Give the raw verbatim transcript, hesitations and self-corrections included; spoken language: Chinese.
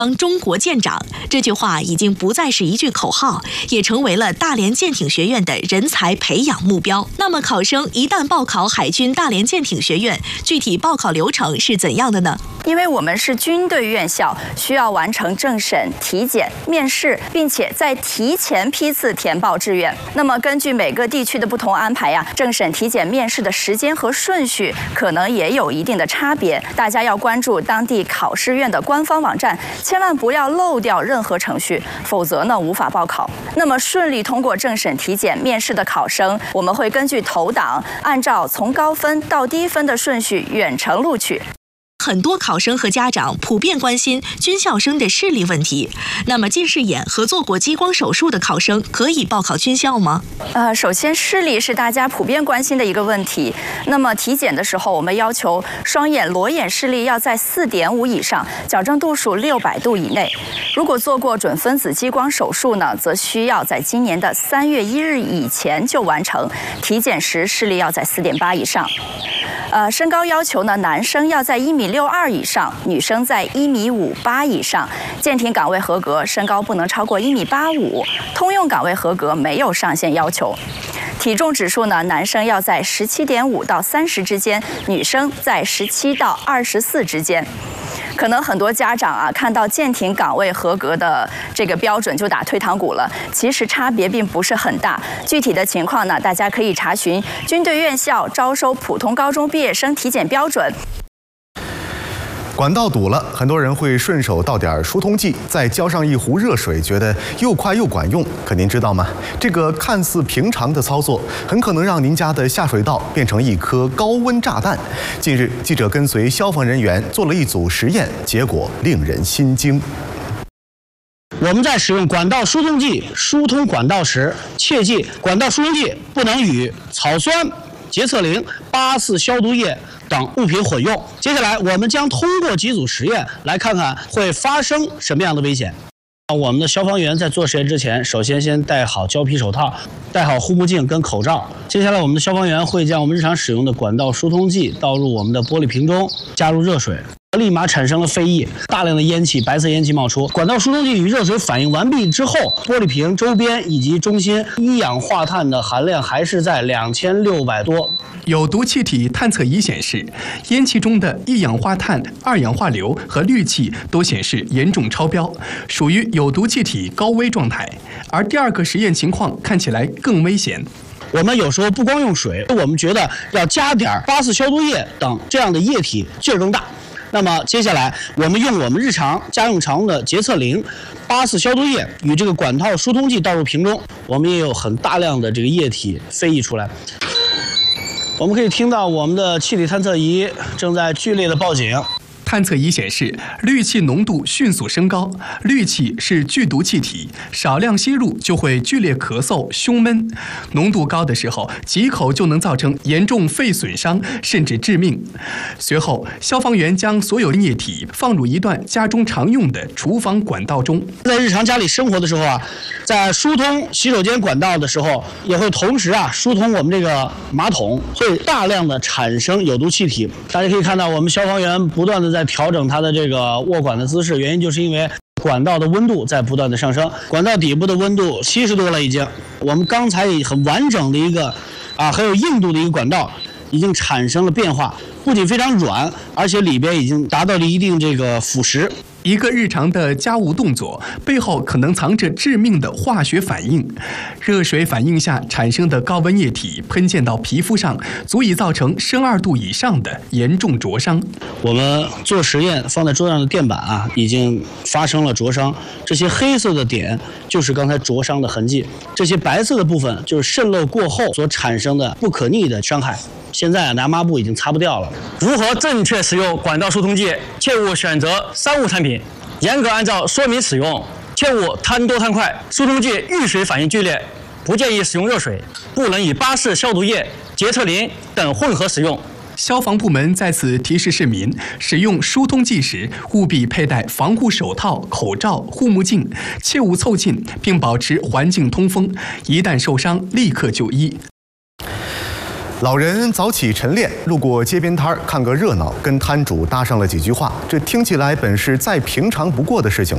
帮中国舰长这句话已经不再是一句口号，也成为了大连舰艇学院的人才培养目标。那么，考生一旦报考海军大连舰艇学院，具体报考流程是怎样的呢？ 因为我们是军队院校，需要完成政审、体检、面试，并且在提前批次填报志愿。那么，根据每个地区的不同安排呀，政审、体检、面试的时间和顺序可能也有一定的差别。大家要关注当地考试院的官方网站，千万不要漏掉任何程序，否则呢无法报考。那么顺利通过政审、体检、面试的考生，我们会根据投档，按照从高分到低分的顺序远程录取。 很多考生和家长普遍关心军校生的视力问题。那么，近视眼和做过激光手术的考生可以报考军校吗？ 呃，首先视力是大家普遍关心的一个问题。那么体检的时候，我们要求双眼裸眼视力要在四点五以上，矫正度数六百度以内。如果做过准分子激光手术呢，则需要在今年的三月一日以前就完成。体检时视力要在四点八以上。呃，身高要求呢，男生要在一米六二以上，女生在一米五八以上。舰艇岗位合格，身高不能超过一米八五。通用岗位合格，没有上限要求。体重指数呢，男生要在十七点五到三十之间，女生在十七到二十四之间。可能很多家长啊，看到舰艇岗位合格的这个标准就打退堂鼓了，其实差别并不是很大。具体的情况呢，大家可以查询军队院校招收普通高中毕业生体检标准。 管道堵了，很多人会顺手倒点疏通剂，再浇上一壶热水，觉得又快又管用。可您知道吗？这个看似平常的操作，很可能让您家的下水道变成一颗高温炸弹。近日，记者跟随消防人员做了一组实验，结果令人心惊。 我们在使用管道疏通剂疏通管道时，切记管道疏通剂不能与草酸、洁厕灵、八四消毒液等物品混用。接下来，我们将通过几组实验来看看会发生什么样的危险。我们的消防员在做实验之前，首先先戴好胶皮手套，戴好护目镜跟口罩。接下来，我们的消防员会将我们日常使用的管道疏通剂倒入我们的玻璃瓶中，加入热水，立马产生了沸溢，大量的烟气，白色烟气冒出。管道疏通剂与热水反应完毕之后，玻璃瓶周边以及中心一氧化碳的含量还是在两千六百多。 有毒气体探测仪显示，烟气中的一氧化碳、二氧化硫和氯气都显示严重超标，属于有毒气体高危状态。而第二个实验情况看起来更危险。 我们有时候不光用水，我们觉得要加点八四消毒液等这样的液体，劲儿更大。那么接下来，我们用我们日常家用常用的洁厕灵、八四消毒液与这个管道疏通剂倒入瓶中，我们也有很大量的这个液体飞溢出来。我们可以听到我们的气体探测仪正在剧烈的报警。 探测仪显示，氯气浓度迅速升高。氯气是剧毒气体，少量吸入就会剧烈咳嗽、胸闷。浓度高的时候，几口就能造成严重肺损伤，甚至致命。随后，消防员将所有液体放入一段家中常用的厨房管道中。 在日常家里生活的时候啊，在疏通洗手间管道的时候，也会同时啊疏通我们这个马桶，会大量的产生有毒气体。大家可以看到，我们消防员不断的在调整它的这个握管的姿势，原因就是因为管道的温度在不断的上升，管道底部的温度七十度了已经。我们刚才很完整的一个啊很有硬度的一个管道已经产生了变化，不仅非常软，而且里边已经达到了一定这个腐蚀。 一个日常的家务动作背后可能藏着致命的化学反应。热水反应下产生的高温液体喷溅到皮肤上，足以造成深二度以上的严重灼伤。 我们做实验放在桌上的垫板啊，已经发生了灼伤。这些黑色的点就是刚才灼伤的痕迹，这些白色的部分就是渗漏过后所产生的不可逆的伤害。现在拿抹布已经擦不掉了。 如何正确使用管道疏通剂？切勿选择商务产品，严格按照说明使用，切勿贪多贪快。疏通剂遇水反应剧烈，不建议使用热水，不能与八四消毒液、洁厕灵等混合使用。 消防部门在此提示市民，使用疏通剂时务必佩戴防护手套、口罩、护目镜，切勿凑近，并保持环境通风。一旦受伤，立刻就医。 老人早起晨练，路过街边摊儿看个热闹，跟摊主搭上了几句话。这听起来本是再平常不过的事情，